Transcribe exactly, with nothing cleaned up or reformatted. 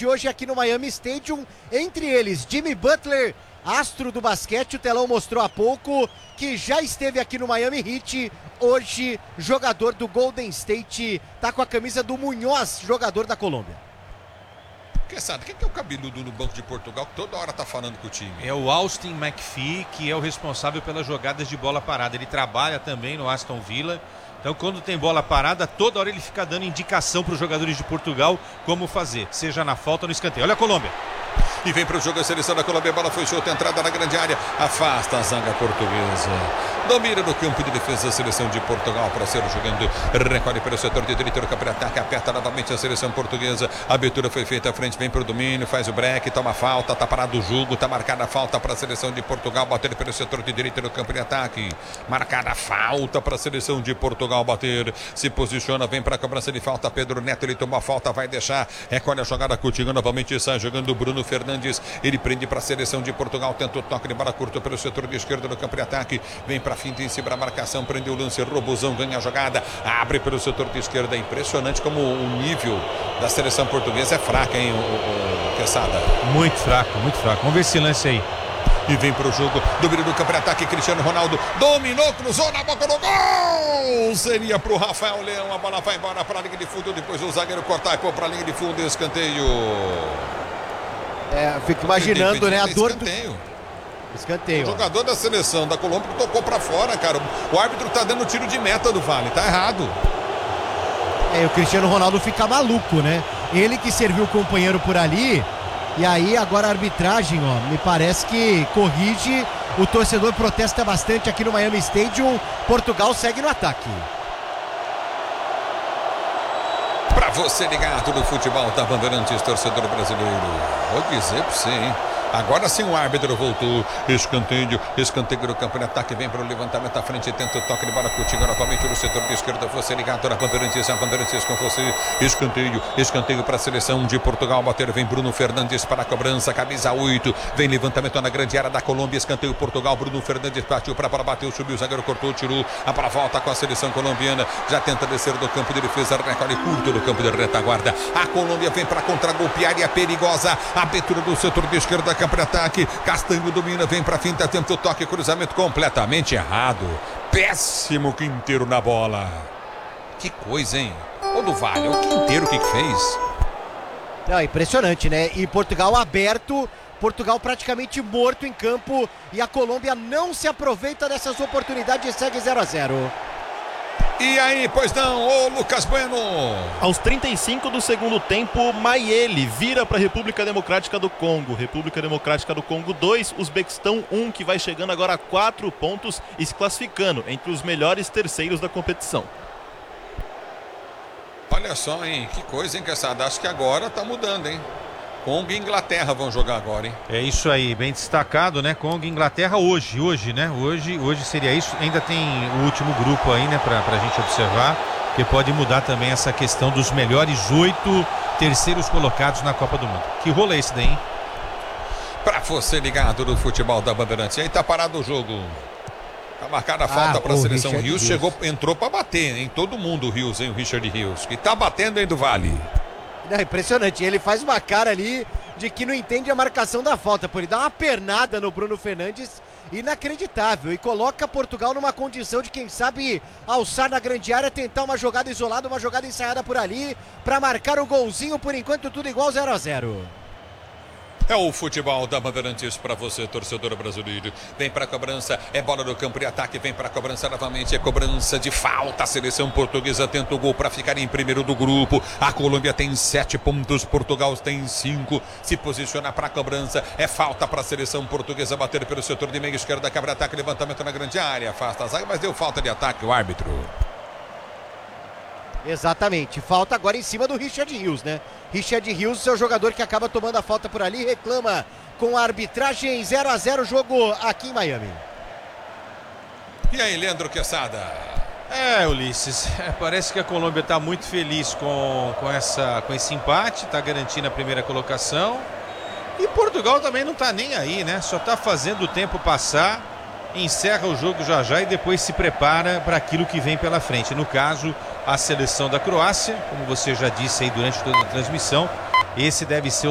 de hoje aqui no Miami Stadium. Entre eles, Jimmy Butler, astro do basquete, o telão mostrou há pouco, que já esteve aqui no Miami Heat. Hoje, jogador do Golden State, tá com a camisa do Munhoz, jogador da Colômbia. Quem sabe, quem que é o cabeludo no Banco de Portugal que toda hora tá falando com o time? É o Austin McPhee, que é o responsável pelas jogadas de bola parada. Ele trabalha também no Aston Villa. Então, quando tem bola parada, toda hora ele fica dando indicação para os jogadores de Portugal como fazer, seja na falta ou no escanteio. Olha a Colômbia. E vem para o jogo a seleção da Colômbia, a bola foi solta, entrada na grande área, afasta a zaga portuguesa. Domina no campo de defesa a seleção de Portugal para ser jogando, recolhe pelo setor de direito do campo de ataque, aperta novamente a seleção portuguesa. A abertura foi feita à frente, vem para o domínio, faz o break, toma falta, tá parado o jogo, tá marcada a falta para a seleção de Portugal, bater pelo setor de direito do campo de ataque. Marcada a falta para a seleção de Portugal bater, se posiciona, vem para a cobrança de falta. Pedro Neto, ele tomou a falta, vai deixar, recolhe a jogada, Coutinho novamente sai jogando Bruno Fernandes. Ele prende para a seleção de Portugal, tenta o toque de bola curta pelo setor de esquerda do campo de ataque, vem para fim de cima a marcação, prende o lance, Robozão ganha a jogada, abre pelo setor de esquerda. Impressionante como o nível da seleção portuguesa é fraca, hein, o, o, o Quesada? Muito fraco, muito fraco. Vamos ver esse lance aí. E vem para o jogo, domínio do campo de ataque, Cristiano Ronaldo dominou, cruzou na boca do gol, seria para o Rafael Leão, a bola vai embora para a linha de fundo, depois o zagueiro cortar e pôr para a linha de fundo, escanteio. É, fico imaginando, né, a dor escanteio. do... Escanteio. O jogador da seleção da Colômbia tocou pra fora, cara. O árbitro tá dando tiro de meta do Vale, tá errado. É, o Cristiano Ronaldo fica maluco, né? Ele que serviu o companheiro por ali, e aí agora a arbitragem, ó, me parece que corrige. O torcedor protesta bastante aqui no Miami Stadium. Portugal segue no ataque. Pra você ligado no futebol da Bandeirantes, torcedor brasileiro, vou dizer pra você, hein? Agora sim o árbitro voltou, escanteio, escanteio do campo de ataque, vem para o levantamento à frente, tenta o toque de bola, Coutinho novamente no setor de esquerda, você ligado na Bandeirantes, a Bandeirantes com você, escanteio, escanteio para a seleção de Portugal, bater, vem Bruno Fernandes para a cobrança, camisa oito, vem levantamento na grande área da Colômbia, escanteio Portugal, Bruno Fernandes partiu para a bola, bateu, subiu, o zagueiro cortou, tirou, a bola volta com a seleção colombiana, já tenta descer do campo de defesa, recolhe curto do campo de retaguarda, a Colômbia vem para contra-golpear e é perigosa, abertura do setor de esquerda, campo de ataque, Castanho domina, vem pra finta, tenta o toque, cruzamento completamente errado, péssimo Quinteiro na bola. Que coisa, hein? Ô do Vale, o Quinteiro o que que fez? Não, impressionante, né? E Portugal aberto, Portugal praticamente morto em campo, e a Colômbia não se aproveita dessas oportunidades e segue zero a zero. E aí, pois não, ô Lucas Bueno. Aos trinta e cinco do segundo tempo, Mayele vira para a República Democrática do Congo. República Democrática do Congo dois, Uzbequistão um, que vai chegando agora a quatro pontos e se classificando entre os melhores terceiros da competição. Olha só, hein, que coisa, hein, Caçada? Acho que agora tá mudando, hein? Congo e Inglaterra vão jogar agora, hein? É isso aí, bem destacado, né? Congo e Inglaterra hoje, hoje, né? Hoje, hoje seria isso. Ainda tem o último grupo aí, né? Pra, pra gente observar, que pode mudar também essa questão dos melhores oito terceiros colocados na Copa do Mundo. Que rolo é esse daí, hein? Pra você ligado no futebol da Bandeirantes. E aí tá parado o jogo. Tá marcada a falta ah, para a seleção Richard Rios. Chegou, entrou pra bater em todo mundo o Rios, hein? O Richard Rios. Que tá batendo, hein, do Vale. É impressionante, ele faz uma cara ali de que não entende a marcação da falta, por ele dá uma pernada no Bruno Fernandes, inacreditável, e coloca Portugal numa condição de, quem sabe, alçar na grande área, tentar uma jogada isolada, uma jogada ensaiada por ali, para marcar o golzinho. Por enquanto tudo igual, zero a zero. É o futebol da Bandeirantes para você, torcedor brasileiro. Vem para a cobrança, é bola no campo de ataque, vem para a cobrança novamente, é cobrança de falta. A seleção portuguesa tenta o gol para ficar em primeiro do grupo. A Colômbia tem sete pontos, Portugal tem cinco. Se posiciona para a cobrança, é falta para a seleção portuguesa bater pelo setor de meio esquerda, quebra ataque, levantamento na grande área, afasta a zaga, mas deu falta de ataque o árbitro. Exatamente, falta agora em cima do Richard Rios, né? Richard Rios é o jogador que acaba tomando a falta por ali, reclama com a arbitragem. Zero a zero jogo aqui em Miami. E aí, Leandro Quesada? É, Ulisses, é, parece que a Colômbia está muito feliz com, com, essa, com esse empate, está garantindo a primeira colocação. E Portugal também não está nem aí, né? Só está fazendo o tempo passar, encerra o jogo já já e depois se prepara para aquilo que vem pela frente. No caso, a seleção da Croácia, como você já disse aí durante toda a transmissão, esse deve ser o